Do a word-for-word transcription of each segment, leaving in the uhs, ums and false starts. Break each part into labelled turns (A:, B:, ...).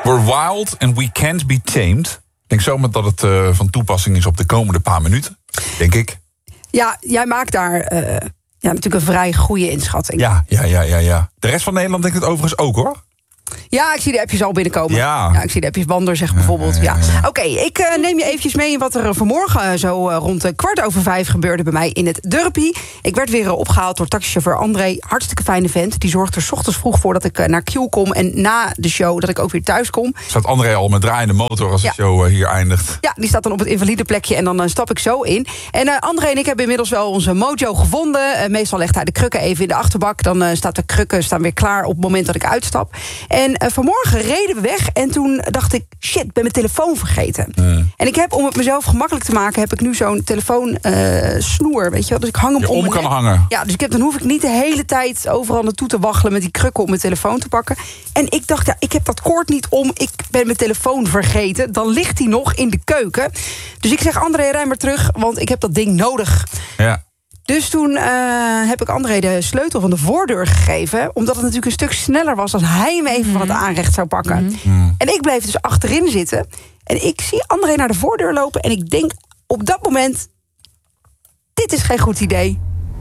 A: We're wild and we can't be tamed. Ik denk zomaar dat het uh, van toepassing is op de komende paar minuten. Denk ik.
B: Ja, jij maakt daar uh, ja, natuurlijk een vrij goede inschatting.
A: Ja, ja, ja, ja, ja. De rest van Nederland denkt het overigens ook, hoor.
B: Ja, ik zie de appjes al binnenkomen.
A: Ja.
B: ja ik zie de appjes Wander zegt bijvoorbeeld. Ja, ja, ja. ja. Oké, okay, ik uh, neem je eventjes mee in wat er vanmorgen uh, zo uh, rond uh, kwart over vijf gebeurde bij mij in het Durpie. Ik werd weer uh, opgehaald door taxichauffeur André. Hartstikke fijne vent. Die zorgt er 's ochtends vroeg voor dat ik uh, naar Q kom. En na de show dat ik ook weer thuis kom.
A: Staat André al met draaiende motor als ja. de show uh, hier eindigt?
B: Ja, die staat dan op het invalide plekje en dan uh, stap ik zo in. En uh, André en ik hebben inmiddels wel onze mojo gevonden. Uh, meestal legt hij de krukken even in de achterbak. Dan uh, staat de krukken staan weer klaar op het moment dat ik uitstap. En uh, vanmorgen reden we weg en toen dacht ik, shit, ik ben mijn telefoon vergeten. Mm. En ik heb, om het mezelf gemakkelijk te maken, heb ik nu zo'n telefoon uh, snoer, weet je wel. Dus ik hang hem
A: je
B: om
A: om kan hangen.
B: Ja, dus ik heb, dan hoef ik niet de hele tijd overal naartoe te waggelen met die krukken om mijn telefoon te pakken. En ik dacht, ja, ik heb dat koord niet om, ik ben mijn telefoon vergeten. Dan ligt hij nog in de keuken. Dus ik zeg, André, rij maar terug, want ik heb dat ding nodig.
A: Ja.
B: Dus toen uh, heb ik André de sleutel van de voordeur gegeven, omdat het natuurlijk een stuk sneller was als hij hem even van het aanrecht zou pakken. Mm-hmm. En ik bleef dus achterin zitten. En ik zie André naar de voordeur lopen en ik denk op dat moment, dit is geen goed idee.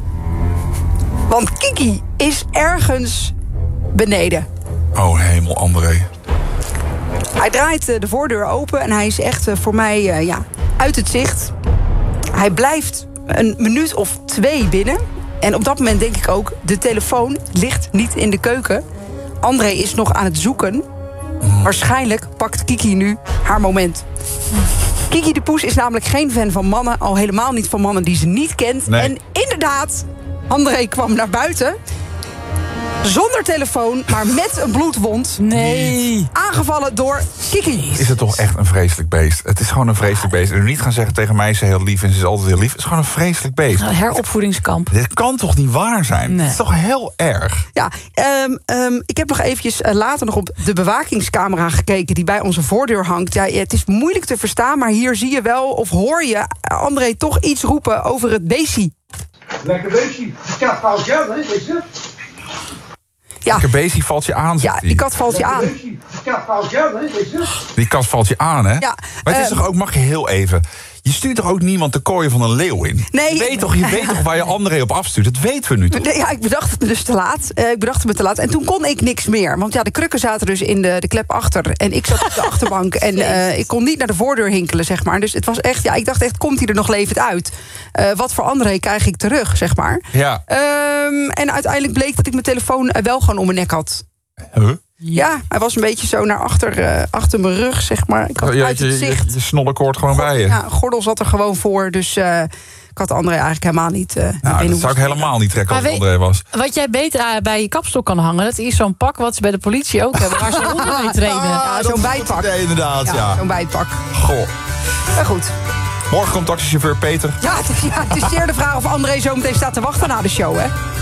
B: Want Kiki is ergens beneden.
A: Oh hemel, André.
B: Hij draait de voordeur open en hij is echt voor mij uh, ja, uit het zicht. Hij blijft een minuut of twee binnen. En op dat moment denk ik ook, de telefoon ligt niet in de keuken. André is nog aan het zoeken. Mm. Waarschijnlijk pakt Kiki nu haar moment. Mm. Kiki de Poes is namelijk geen fan van mannen. Al helemaal niet van mannen die ze niet kent. Nee. En inderdaad, André kwam naar buiten. Zonder telefoon, maar met een bloedwond.
C: Nee.
B: Aangevallen door Kiki.
A: Is het toch echt een vreselijk beest? Het is gewoon een vreselijk beest. En u niet gaan zeggen tegen mij, ze is heel lief en ze is altijd heel lief. Het is gewoon een vreselijk beest.
C: Een heropvoedingskamp.
A: Dit kan toch niet waar zijn? Nee. Het is toch heel erg?
B: Ja, um, um, ik heb nog eventjes uh, later nog op de bewakingscamera gekeken die bij onze voordeur hangt. Ja, het is moeilijk te verstaan, maar hier zie je wel of hoor je André toch iets roepen over het beestie.
D: Lekker beestje. Die kat valt je aan, hè? Weet je?
B: Ja.
A: Lekker beestje valt je aan.
B: Ja, die kat valt je aan.
D: Die kat valt je aan, hè? Weet je?
A: Die kat valt je aan, hè?
B: Ja,
A: maar het is uh, toch ook, mag je heel even. Je stuurt toch ook niemand de kooien van een leeuw in?
B: Nee.
A: Je weet toch, je weet toch waar je André op afstuurt? Dat weten we nu toch?
B: Nee, ja, ik bedacht het me dus te laat. Uh, ik bedacht het me te laat. En toen kon ik niks meer. Want ja, de krukken zaten dus in de, de klep achter. En ik zat op de achterbank. En uh, ik kon niet naar de voordeur hinkelen, zeg maar. Dus het was echt, ja, ik dacht echt, komt hij er nog levend uit? Uh, wat voor André krijg ik terug, zeg maar.
A: Ja.
B: Um, en uiteindelijk bleek dat ik mijn telefoon wel gewoon om mijn nek had.
A: Huh?
B: Ja, hij was een beetje zo naar achter, uh, achter mijn rug, zeg maar. Ik had
A: ja,
B: uit het
A: je,
B: zicht.
A: Je, je snollekoord gewoon
B: Gordel,
A: bij je.
B: Ja, gordel zat er gewoon voor, dus uh, ik had André eigenlijk helemaal niet... Uh,
A: nou, dat zou ik helemaal niet trekken als het André was.
C: Wat jij beter uh, bij je kapstok kan hangen, dat is zo'n pak wat ze bij de politie ook hebben, waar ze honden mee trainen.
B: Ja, zo'n bijpak.
A: Nee, inderdaad, ja.
B: ja. Zo'n bijpak.
A: Goh.
B: Maar goed.
A: Morgen komt taxichauffeur Peter.
B: Ja, het is, ja, het is zeer de vraag of André zo meteen staat te wachten na de show, hè?